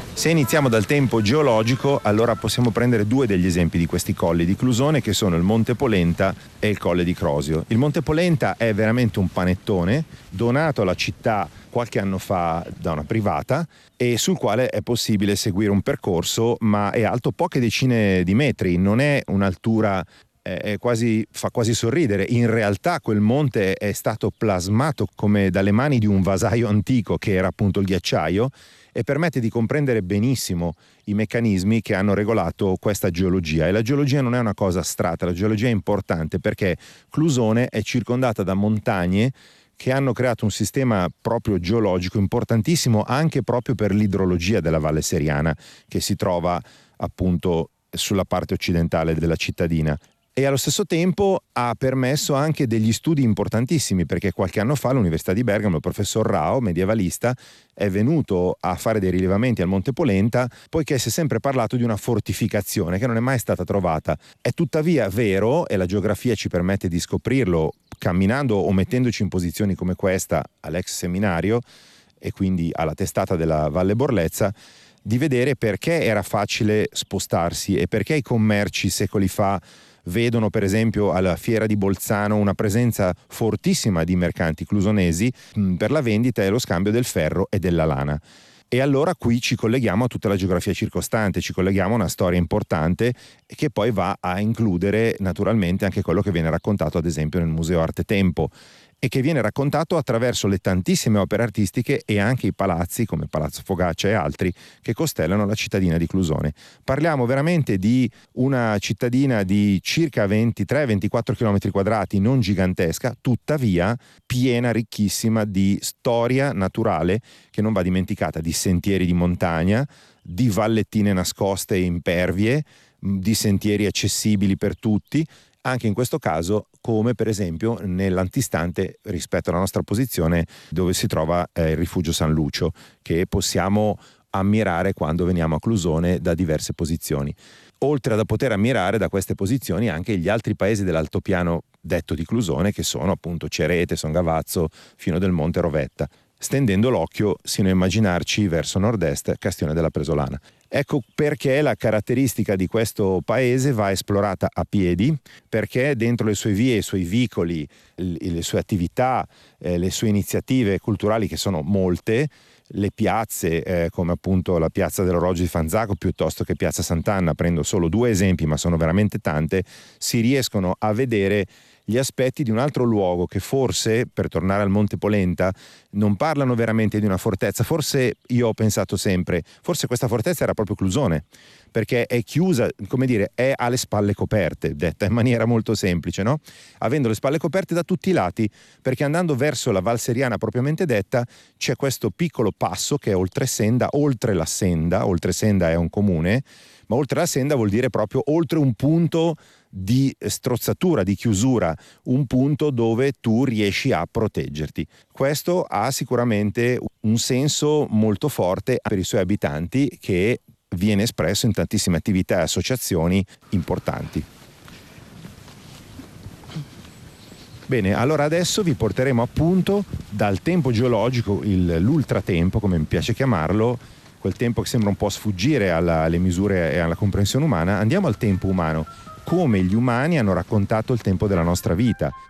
Se iniziamo dal tempo geologico, allora possiamo prendere due degli esempi di questi colli di Clusone, che sono il Monte Polenta e il Colle di Crosio. Il Monte Polenta è veramente un panettone donato alla città qualche anno fa da una privata e sul quale è possibile seguire un percorso, ma è alto poche decine di metri, non è un'altura fa quasi sorridere. In realtà quel monte è stato plasmato come dalle mani di un vasaio antico, che era appunto il ghiacciaio, e permette di comprendere benissimo i meccanismi che hanno regolato questa geologia. E la geologia non è una cosa astratta, la geologia è importante perché Clusone è circondata da montagne che hanno creato un sistema proprio geologico importantissimo anche proprio per l'idrologia della Valle Seriana, che si trova appunto sulla parte occidentale della cittadina. E allo stesso tempo ha permesso anche degli studi importantissimi, perché qualche anno fa all'Università di Bergamo il professor Rao, medievalista, è venuto a fare dei rilevamenti al Monte Polenta, poiché si è sempre parlato di una fortificazione che non è mai stata trovata. È tuttavia vero, e la geografia ci permette di scoprirlo camminando o mettendoci in posizioni come questa all'ex seminario e quindi alla testata della Valle Borlezza, di vedere perché era facile spostarsi e perché i commerci secoli fa vedono per esempio alla fiera di Bolzano una presenza fortissima di mercanti clusonesi per la vendita e lo scambio del ferro e della lana. E allora qui ci colleghiamo a tutta la geografia circostante, ci colleghiamo a una storia importante che poi va a includere naturalmente anche quello che viene raccontato ad esempio nel Museo Arte Tempo e che viene raccontato attraverso le tantissime opere artistiche e anche i palazzi come Palazzo Fogaccia e altri che costellano la cittadina di Clusone. Parliamo veramente di una cittadina di circa 23-24 km quadrati, non gigantesca, tuttavia piena, ricchissima di storia naturale che non va dimenticata, di sentieri di montagna, di vallettine nascoste e impervie, di sentieri accessibili per tutti, anche in questo caso come per esempio nell'antistante rispetto alla nostra posizione dove si trova il rifugio San Lucio, che possiamo ammirare quando veniamo a Clusone da diverse posizioni. Oltre a poter ammirare da queste posizioni anche gli altri paesi dell'altopiano detto di Clusone, che sono appunto Cerete, Songavazzo, fino del Monte Rovetta, stendendo l'occhio sino a immaginarci verso nord-est Castione della Presolana. Ecco perché la caratteristica di questo paese va esplorata a piedi, perché dentro le sue vie, i suoi vicoli, le sue attività, le sue iniziative culturali, che sono molte, le piazze come appunto la piazza dell'Orologio di Fanzago piuttosto che piazza Sant'Anna, prendo solo due esempi ma sono veramente tante, si riescono a vedere gli aspetti di un altro luogo che forse, per tornare al Monte Polenta, non parlano veramente di una fortezza. Forse io ho pensato sempre, forse questa fortezza era proprio Clusone, perché è chiusa, come dire, è alle spalle coperte, detta in maniera molto semplice, no? Avendo le spalle coperte da tutti i lati, perché andando verso la Val Seriana propriamente detta c'è questo piccolo passo che è oltre Senda, oltre Senda è un comune, ma oltre la Senda vuol dire proprio oltre un punto di strozzatura, di chiusura, un punto dove tu riesci a proteggerti. Questo ha sicuramente un senso molto forte per i suoi abitanti, che viene espresso in tantissime attività e associazioni importanti. Bene, allora adesso vi porteremo appunto dal tempo geologico, l'ultratempo come mi piace chiamarlo, quel tempo che sembra un po' sfuggire alle misure e alla comprensione umana. Andiamo al tempo umano, come gli umani hanno raccontato il tempo della nostra vita,